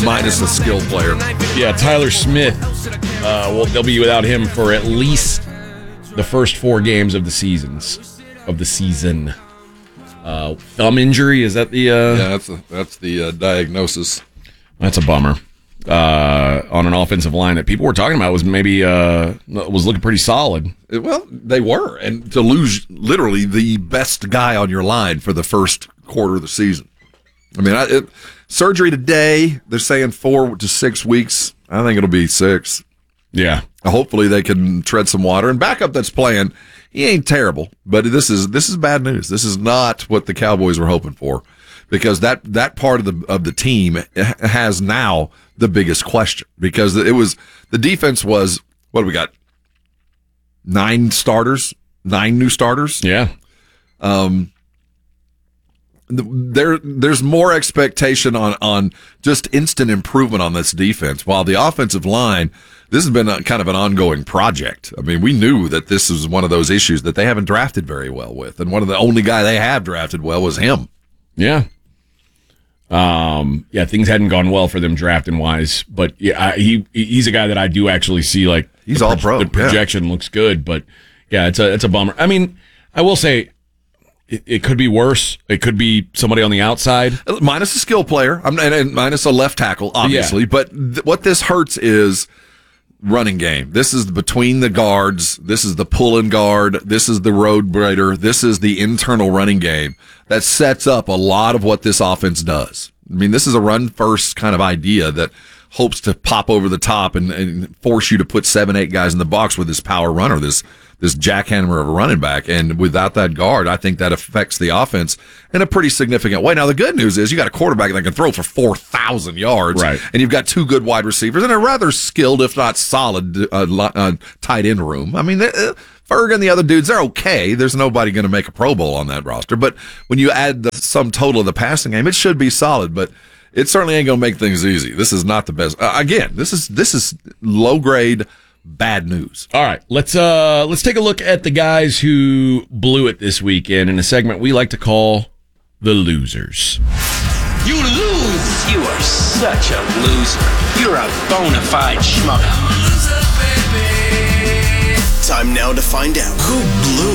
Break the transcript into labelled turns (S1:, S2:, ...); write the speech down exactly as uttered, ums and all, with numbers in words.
S1: minus a skill player.
S2: Yeah, Tyler Smith. Uh, well, they'll be without him for at least the first four games of the seasons of the season. Uh, thumb injury, is that the? Uh,
S1: yeah, that's a, that's the uh, diagnosis.
S2: That's a bummer. Uh, on an offensive line that people were talking about was maybe uh, was looking pretty solid.
S1: Well, they were, and to lose literally the best guy on your line for the first quarter of the season. I mean, I, it, surgery today. They're saying four to six weeks. I think it'll be six.
S2: Yeah.
S1: Hopefully they can tread some water. And backup that's playing, he ain't terrible, but this is this is bad news. This is not what the Cowboys were hoping for, because that that part of the of the team has now the biggest question, because it was the defense was what do we got? Nine starters, nine new starters.
S2: Yeah.
S1: Um. There, there's more expectation on, on just instant improvement on this defense. While the offensive line, this has been a, kind of an ongoing project. I mean, we knew that this was one of those issues that they haven't drafted very well with, and one of the only guy they have drafted well was him.
S2: Yeah. Um. Yeah, things hadn't gone well for them drafting wise, but yeah, I, he he's a guy that I do actually see like
S1: he's
S2: the
S1: all pro.
S2: The projection
S1: yeah.
S2: looks good, but yeah, it's a it's a bummer. I mean, I will say. It, it could be worse. It could be somebody on the outside.
S1: Minus a skill player. I'm, and, and minus a left tackle, obviously.
S2: Yeah.
S1: But th- what this hurts is running game. This is between the guards. This is the pulling guard. This is the road grader. This is the internal running game that sets up a lot of what this offense does. I mean, this is a run-first kind of idea that hopes to pop over the top and, and force you to put seven, eight guys in the box with this power runner, this this jackhammer of a running back. And without that guard, I think that affects the offense in a pretty significant way. Now, the good news is you got a quarterback that can throw for four thousand yards,
S2: right,
S1: and you've got two good wide receivers and a rather skilled, if not solid, uh, uh, tight end room. I mean, uh, Ferg and the other dudes, they're okay. There's nobody going to make a Pro Bowl on that roster. But when you add the sum total of the passing game, it should be solid. But it certainly ain't going to make things easy. This is not the best. Uh, again, this is this is low grade, bad news.
S2: All right, let's uh let's take a look at the guys who blew it this weekend in a segment we like to call the losers.
S3: You lose. You are such a loser. You're a bona fide schmuck.
S4: Time now to find out who blew